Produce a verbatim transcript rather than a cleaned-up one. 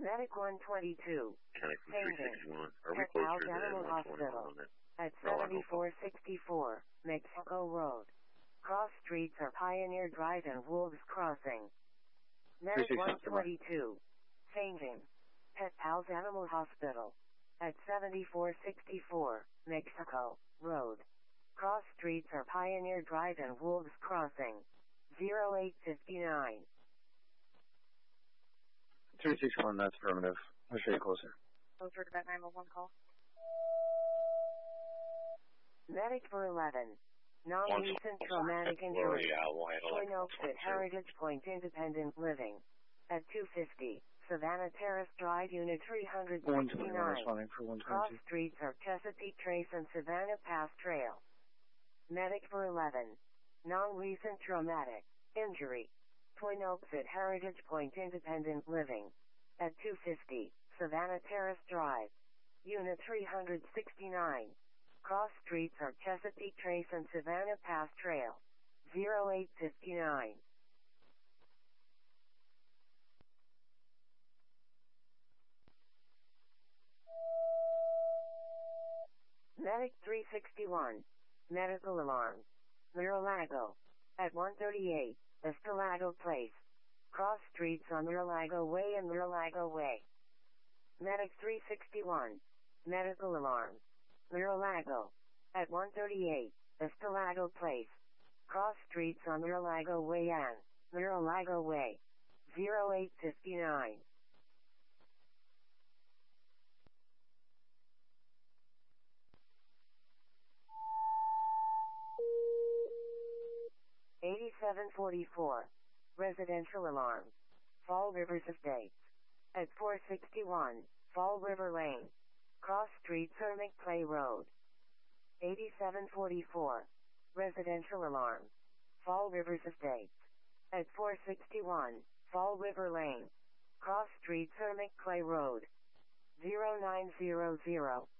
Medic one twenty-two. Connect from three sixty-one. Are we Pet closer Pals than Animal one twenty-one Hospital on that? at No, I hope seventy-four sixty-four, Mexico Road. Cross streets are Pioneer Drive and Wolves Crossing. Medic one twenty-two. Changing. Pet Pals Animal Hospital at seventy-four sixty-four, Mexico Road. Cross streets are Pioneer Drive and Wolves Crossing. zero eight fifty-nine. three sixty-one, that's affirmative. I'll show you closer. Over to that nine one one call. Medic for eleven. Non-recent traumatic injury. Twin Oaks at Heritage Point Independent Living. At two fifty, Savannah Terrace Drive, Unit three sixty-nine. Cross streets are Chesapeake Trace and Savannah Pass Trail. Medic for eleven. Non-recent traumatic injury. Twin Oaks at Heritage Point Independent Living. At two fifty, Savannah Terrace Drive. Unit three sixty-nine. Cross streets are Chesapeake Trace and Savannah Pass Trail. zero eight fifty-nine. Medic three sixty-one. Medical alarm. Mar-a-Lago. At one thirty-eight, Estelago Place. Cross streets on Mar-a-Lago Way and Mar-a-Lago Way. Medic three sixty-one. Medical alarm. Mar-a-Lago. At one thirty-eight, Estelago Place. Cross streets on Mar-a-Lago Way and Mar-a-Lago Way. zero eight fifty-nine. eighty-seven forty-four. Residential alarm. Fall Rivers Estates. At four sixty-one, Fall River Lane. Cross Street, Cermic Clay Road. eighty-seven forty-four. Residential alarm. Fall Rivers Estates. At four sixty-one, Fall River Lane. Cross Street, Cermic Clay Road. zero nine zero zero.